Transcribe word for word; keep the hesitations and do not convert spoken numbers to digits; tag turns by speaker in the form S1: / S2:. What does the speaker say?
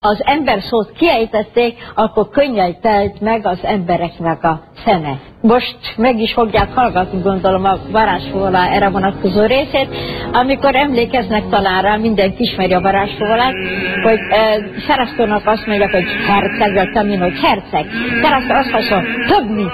S1: az ember szót kiejtették, akkor könnyel telt meg az embereknek a szeme. Most meg is fogják hallgatni, gondolom, a varázsfóla erre vonatkozó részét, amikor emlékeznek talán rá, mindenki ismeri a varázsfólát, hogy e, Szerasztónak azt mondják, hogy herceg, vagy Tamin, hogy herceg. Szerasztó azt mondja, több mint